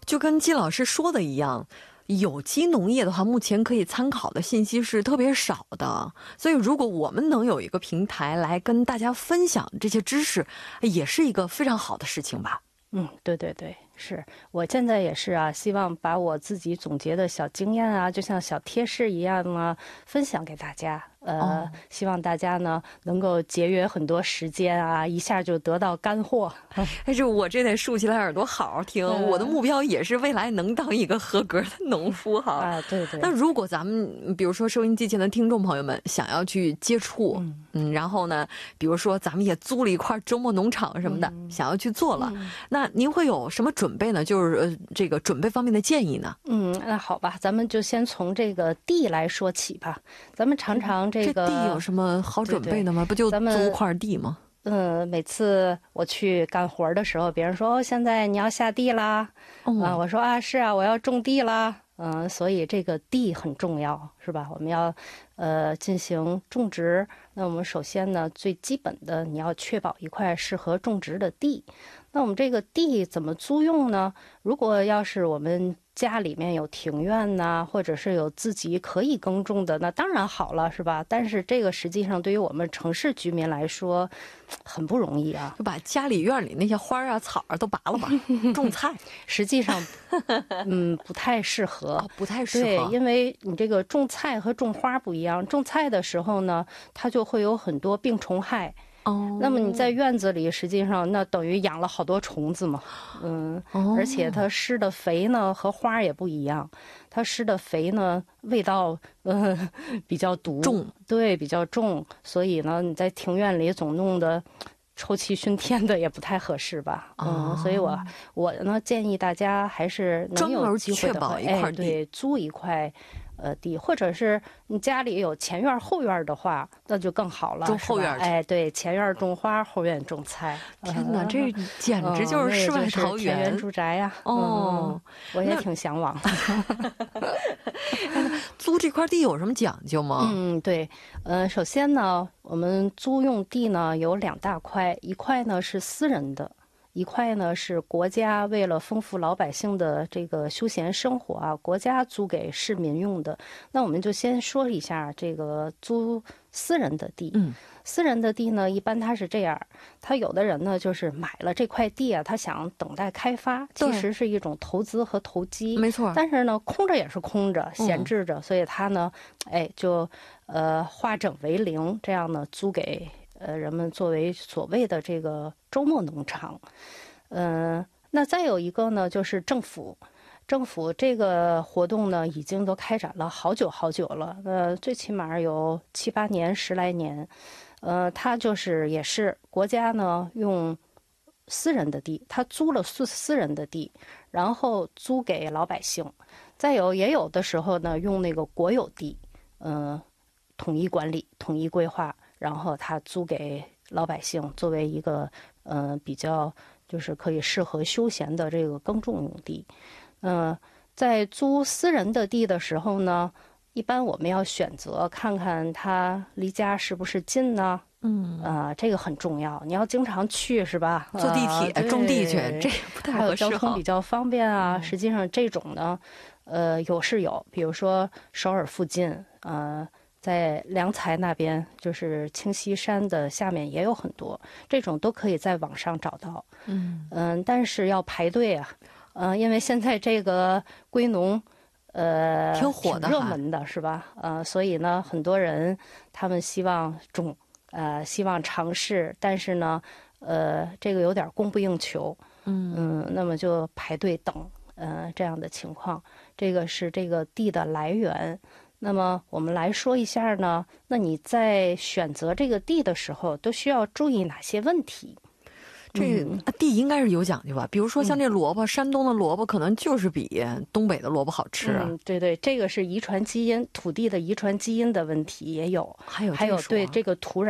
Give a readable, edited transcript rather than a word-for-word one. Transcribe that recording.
就跟季老师说的一样，有机农业的话，目前可以参考的信息是特别少的，所以如果我们能有一个平台来跟大家分享这些知识，也是一个非常好的事情吧。 对对对，是我现在也是啊，希望把我自己总结的小经验啊，就像小贴士一样啊，分享给大家。希望大家呢能够节约很多时间啊，一下就得到干货。 但是我这得竖起来耳朵好好听，我的目标也是未来能当一个合格的农夫哈。 对对。 那如果咱们比如说收音机前的听众朋友们想要去接触，然后呢，比如说咱们也租了一块周末农场什么的，想要去做了，那您会有什么准备呢？就是这个准备方面的建议呢？ 那好吧，咱们就先从这个地来说起吧。咱们常常这地有什么好准备的吗？不就租块地吗？ 每次我去干活的时候，别人说现在你要下地啦，我说是啊，我要种地啦，所以这个地很重要，是吧？我们要进行种植，那我们首先呢，最基本的你要确保一块适合种植的地。那我们这个地怎么租用呢？如果要是我们家里面有庭院呐，或者是有自己可以耕种的，那当然好了，是吧？但是这个实际上对于我们城市居民来说很不容易啊， 就把家里院里那些花啊草啊都拔了吧，种菜实际上不太适合， 不太适合。 对，因为你这个种菜和种花不一样，种菜的时候呢，它就会有很多病虫害。那么你在院子里，实际上那等于养了好多虫子嘛，而且它施的肥呢和花也不一样，它施的肥呢味道比较毒，重，对，比较重，所以呢你在庭院里总弄得臭气熏天的也不太合适吧，所以我呢建议大家还是能有机会的话，对，租一块地，或者是你家里有前院后院的话，那就更好了。 种后院， 对，前院种花，后院种菜。 天哪，这简直就是世外桃源， 田园住宅呀！我也挺向往。 租这块地有什么讲究吗？ 对，首先呢，我们租用地呢有2大块，一块呢是私人的。一块呢是国家为了丰富老百姓的这个休闲生活啊，国家租给市民用的。那我们就先说一下这个租私人的地。私人的地呢，一般它是这样，他有的人呢就是买了这块地啊，他想等待开发，其实是一种投资和投机， 没错。 但是呢，空着也是空着，闲置着，所以他呢，就化整为零，这样呢租给人们作为所谓的这个周末农场。那再有一个呢，就是政府这个活动呢，已经都开展了好久好久了，最起码有7、8年、10来年。它就是也是国家呢用私人的地，他租了私人的地，然后租给老百姓。也有的时候呢，用那个国有地，统一管理、统一规划，然后他租给老百姓，作为一个比较就是可以适合休闲的这个耕种用地。在租私人的地的时候呢，一般我们要选择看看它离家是不是近呢？这个很重要，你要经常去是吧？ 坐地铁、种地去，这不太合适。 还有交通比较方便啊。实际上这种呢，有是有，比如说首尔附近，在良才那边，就是清溪山的下面也有很多，这种都可以在网上找到。但是要排队啊，因为现在这个归农。 挺火的， 挺热门的是吧？所以呢，很多人他们希望种，希望尝试，但是呢，这个有点供不应求，那么就排队等，这样的情况，这个是这个地的来源。那么我们来说一下呢，那你在选择这个地的时候，都需要注意哪些问题？ 这地应该是有讲究吧？比如说像这萝卜，山东的萝卜可能就是比东北的萝卜好吃。 对对，这个是遗传基因，土地的遗传基因的问题也有，还有对这个土壤。